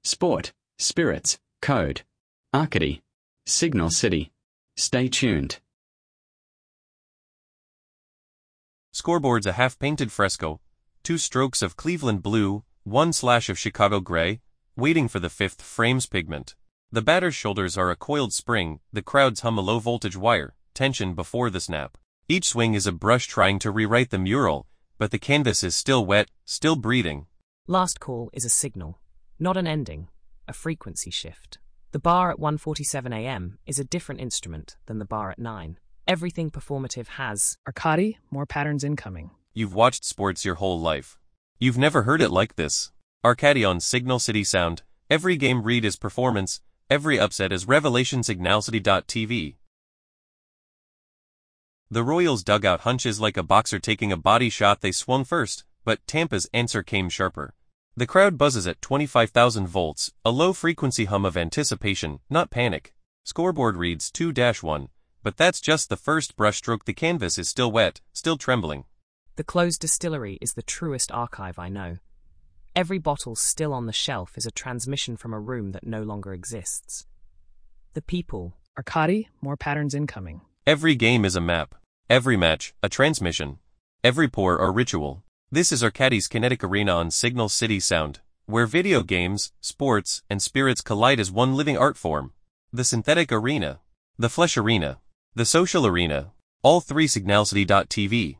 Sport, Spirits, Code, Arcady, Signal City. Stay tuned. Scoreboard's a half-painted fresco, 2 strokes of Cleveland blue, 1 slash of Chicago gray, waiting for the 5th frame's pigment. The batter's shoulders are a coiled spring, the crowds hum a low-voltage wire, tension before the snap. Each swing is a brush trying to rewrite the mural, but the canvas is still wet, still breathing. Last call is a signal, not an ending, a frequency shift. The bar at 1:47 a.m. is a different instrument than the bar at 9. Everything performative has Arcady, more patterns incoming. You've watched sports your whole life. You've never heard it like this. Arcady on Signal City Sound. Every game read is performance, every upset is revelation. SignalCity.tv. The Royals' dugout hunches like a boxer taking a body shot. They swung first, but Tampa's answer came sharper. The crowd buzzes at 25,000 volts, a low-frequency hum of anticipation, not panic. Scoreboard reads 2-1, but that's just the first brushstroke. The canvas is still wet, still trembling. The closed distillery is the truest archive I know. Every bottle still on the shelf is a transmission from a room that no longer exists. The people. Arcady, more patterns incoming. Every game is a map. Every match, a transmission. Every pour, a ritual. This is Arcady's Kinetic Arena on Signal City Sound, where video games, sports, and spirits collide as one living art form. The synthetic arena, the flesh arena, the social arena, all three. SignalCity.tv.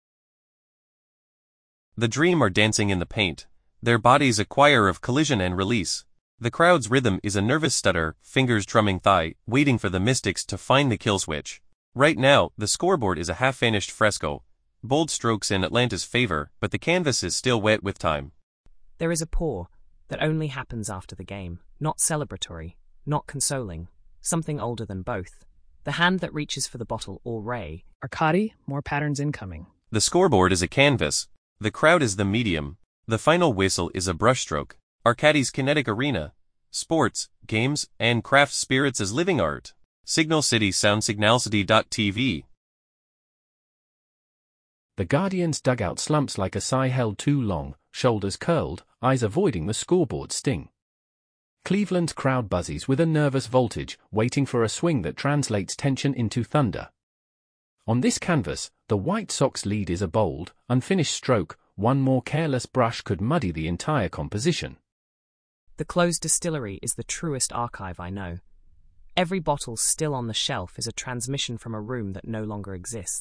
The dream are dancing in the paint, their bodies a choir of collision and release. The crowd's rhythm is a nervous stutter, fingers drumming thigh, waiting for the mystics to find the kill switch. Right now, the scoreboard is a half-vanished fresco, bold strokes in Atlanta's favor, but the canvas is still wet with time. There is a pour that only happens after the game, not celebratory, not consoling, something older than both. The hand that reaches for the bottle or ray. Arcady, more patterns incoming. The scoreboard is a canvas. The crowd is the medium. The final whistle is a brushstroke. Arcady's Kinetic Arena. Sports, games, and craft spirits as living art. Signal City Sound. SignalCity.tv. The Guardian's dugout slumps like a sigh held too long, shoulders curled, eyes avoiding the scoreboard sting. Cleveland's crowd buzzes with a nervous voltage, waiting for a swing that translates tension into thunder. On this canvas, the White Sox lead is a bold, unfinished stroke. One more careless brush could muddy the entire composition. The closed distillery is the truest archive I know. Every bottle still on the shelf is a transmission from a room that no longer exists.